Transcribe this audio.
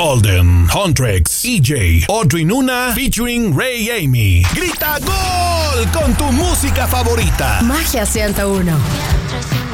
Golden, Huntrix, EJ, Audrey Nuna, featuring Ray Amy. Grita gol con tu música favorita. Magia 101.